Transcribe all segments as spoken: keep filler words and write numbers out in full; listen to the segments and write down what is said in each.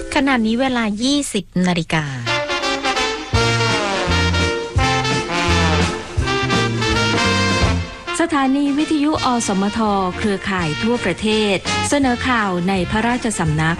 ขณะนี้เวลา ยี่สิบ นาฬิกาสถานีวิทยุอสมทเครือข่ายทั่วประเทศเสนอข่าวในพระราชสำนัก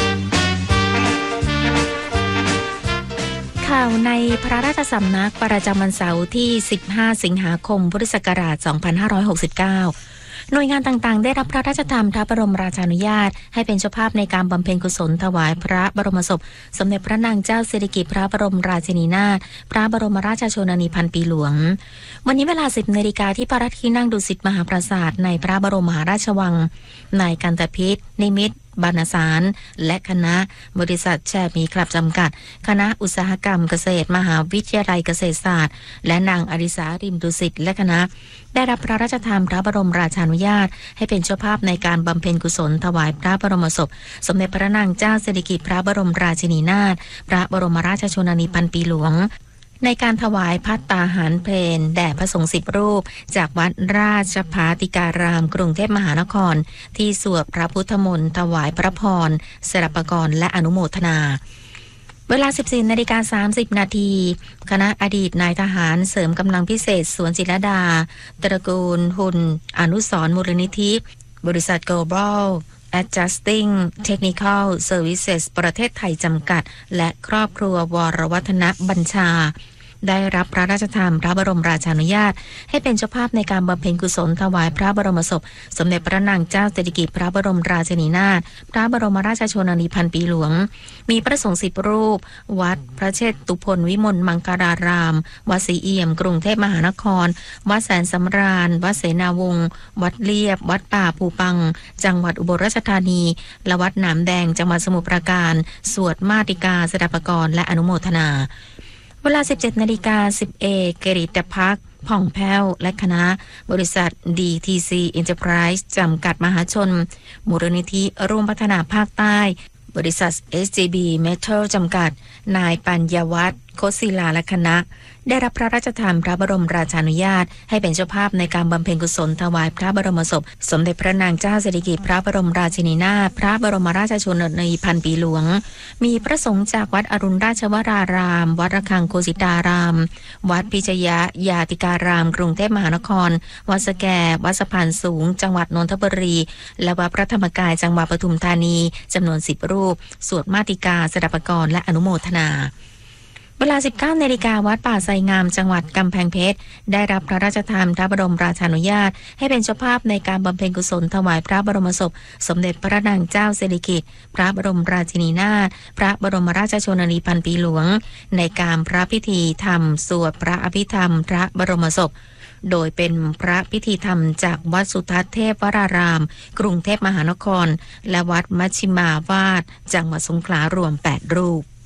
ข่าวในพระราชสำนักประจำวันเสาร์ที่ สิบห้า สิงหาคม พุทธศักราช สองพันห้าร้อยหกสิบเก้า หน่วยงานต่างๆได้รับพระราชทานพระบรมราชานุญาตให้เป็นเจ้าภาพในการบำเพ็ญกุศลถวายพระบรมศพสมเด็จพระนางเจ้าสิริกิติ์พระบรมราชินีนาถพระบรมราชชนนีพันปีหลวงวันนี้เวลา สิบ นาฬิกาที่พระราชที่นั่งดุสิตมหาปราสาทในพระบรมมหาราชวังนายกันตพิษนิมิตรบรรณสารและคณะบริษัทแชร์มีคลับจำกัดคณะอุตสาหกรรมเกษตรมหาวิทยาลัยเกษตรศาสตร์และนางอริสาริมดุสิตและคณะได้รับพระราชทานพระบรมราชานุญาตให้เป็นเจ้าภาพในการบำเพ็ญกุศลถวายพระบรมศพสมเด็จพระนางเจ้าสิริกิติ์พระบรมราชินีนาถพระบรมราชชนนีพันปีหลวงในการถวายภัตตาหารเพลแด่พระสงฆ์สิบรูปจากวัดราชภาติการามกรุงเทพมหานครที่สวดพระพุทธมนต์ถวายพระพรศิลปากรและอนุโมทนาเวลา สิบสี่ นาฬิกา สามสิบ นาทีคณะอดีตนายทหารเสริมกำลังพิเศษสวนจิรดาตระกูลหุ่นอนุสรณ์มูลนิธิบริษัท Global Adjusting Technical Services ประเทศไทยจำกัดและครอบครัววรวัฒนบัญชาได้รับพระราชทานพระบรมราชานุญาตให้เป็นเจ้าภาพในการบำเพ็ญกุศลถวายพระบรมศพสมเด็จพระนางเจ้าสิริกิติ์พระบรมราชินีนาถพระบรมราชชนนีพันปีหลวงมีพระสงฆ์สิบรูปวัดพระเชตุพนวิมลมังคลารามวัดศรีเอี่ยมกรุงเทพมหานครวัดแสนสำราญวัดเสนาวงศ์วัดเลียบวัดป่าภูปังจังหวัดอุบลราชธานีและวัดหนามแดงจังหวัดสมุทรปราการสวดมาติกาศิลปากรและอนุโมทนาเวลา สิบเจ็ด นาฬิกา สิบ เอกกฤตภักดิ์ผ่องแผ้วและคณะบริษัท ดี ที ซี Enterprise จำกัดมหาชนมูลนิธิร่วมพัฒนาภาคใต้บริษัท เอส จี บี Metal จำกัดนายปัญญวัฒน์โคศิลาและคณะได้รับพระราชทานพระบรมราชานุญาตให้เป็นเจ้าภาพในการบำเพ็ญกุศลถวายพระบรมศพสมเด็จพระนางเจ้าสิริกิติ์พระบรมราชินีนาถพระบรมราชชนนีพันปีหลวงมีพระสงฆ์จากวัดอรุณราชวรารามวัดระฆังโคสิตารามวัดพิชยยาติการามกรุงเทพมหานครวัดสแกวัดสะพานสูงจังหวัดนนทบุรีและวัดพระธรรมกายจังหวัดปทุมธานีจำนวนสิบรูปสวดมาติกาศิลปากรและอนุโมทนาเวลา สิบเก้า นาฬิกาวัดป่าไทรงามจังหวัดกำแพงเพชรได้รับพระราชทานพระบรมราชานุญาตให้เป็นเจ้าภาพในการบำเพ็ญกุศลถวายพระบรมศพสมเด็จพระนางเจ้าสิริกิติ์พระบรมราชินีนาถพระบรมราชชนนีพันปีหลวงในการพระพิธีธรรมสวดพระอภิธรรมพระบรมศพโดยเป็นพระพิธีธรรมจากวัดสุทัศน์เทพวรารามกรุงเทพมหานครและวัดมัชชิมาวาดจังหวัดสงขลารวมแปดรูป